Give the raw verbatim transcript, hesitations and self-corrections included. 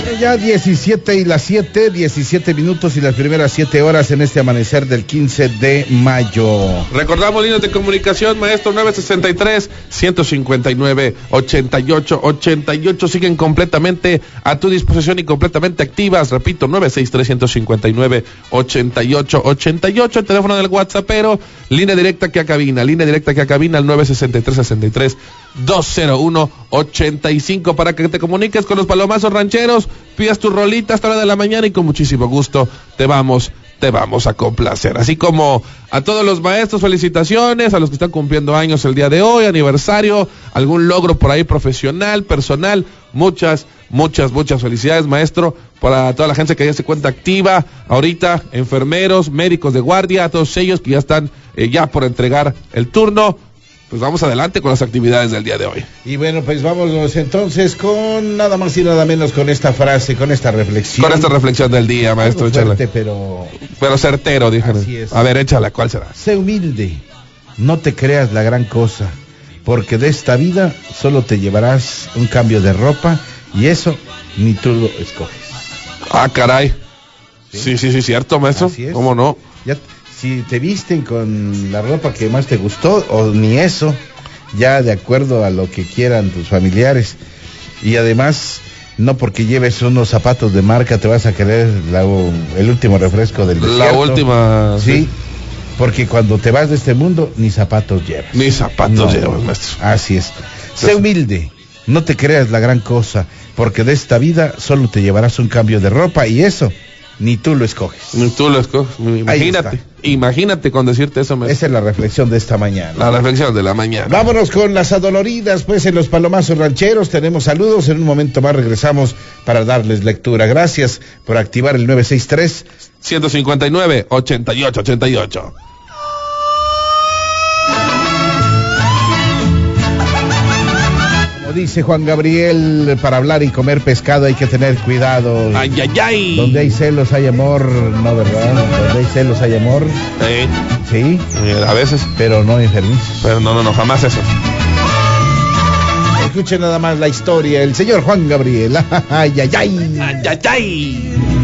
Ya diecisiete y las siete, diecisiete minutos y las primeras siete horas en este amanecer del quince de mayo. Recordamos líneas de comunicación, maestro, nueve sesenta y tres, ciento cincuenta y nueve, ochenta y ocho, ochenta y ocho, siguen completamente a tu disposición y completamente activas. Repito, nueve sesenta y tres, ciento cincuenta y nueve, ochenta y ocho, ochenta y ocho, el teléfono del WhatsAppero, línea directa que a cabina, línea directa que a cabina, al nueve sesenta y tres, sesenta y tres, doscientos uno, ochenta y cinco, para que te comuniques con los palomazos rancheros, pidas tu rolita hasta la hora de la mañana y con muchísimo gusto te vamos, te vamos a complacer. Así como a todos los maestros, felicitaciones, a los que están cumpliendo años el día de hoy, aniversario, algún logro por ahí profesional, personal, muchas, muchas, muchas felicidades, maestro, para toda la gente que ya se cuenta activa, ahorita, enfermeros, médicos de guardia, a todos ellos que ya están eh, ya por entregar el turno. Pues vamos adelante con las actividades del día de hoy. Y bueno, pues vámonos entonces con nada más y nada menos con esta frase, con esta reflexión. Con esta reflexión del día, maestro, échala. Fuerte, pero... Pero certero, díganme. Así es. A ver, échala, ¿cuál será? Sé humilde, no te creas la gran cosa, porque de esta vida solo te llevarás un cambio de ropa y eso ni tú lo escoges. Ah, caray. Sí, sí, sí, sí cierto, maestro. Así es. ¿Cómo no? Ya, si te visten con la ropa que más te gustó, o ni eso, ya de acuerdo a lo que quieran tus familiares. Y además, no porque lleves unos zapatos de marca te vas a querer la, el último refresco del desierto. La última. Sí, sí, porque cuando te vas de este mundo, ni zapatos llevas. Ni zapatos no, llevas, maestro. Así es. Sé humilde, no te creas la gran cosa, porque de esta vida solo te llevarás un cambio de ropa y eso ni tú lo escoges. Ni tú lo escoges. Imagínate, imagínate con decirte eso, maestro. Esa es la reflexión de esta mañana. La reflexión de la mañana. Vámonos con las adoloridas, pues en los palomazos rancheros tenemos saludos. En un momento más regresamos para darles lectura. Gracias por activar el nueve sesenta y tres, ciento cincuenta y nueve, ochenta y ocho, ochenta y ocho. Dice Juan Gabriel, para hablar y comer pescado hay que tener cuidado. Ay, ay, ay. Donde hay celos hay amor, no, ¿verdad? Donde hay celos hay amor. Sí. Sí. Eh, a veces. Pero no enfermizos. Pero no, no, no, jamás eso. Escuchen nada más la historia, el señor Juan Gabriel. Ay, ay, ay. Ay, ay, ay.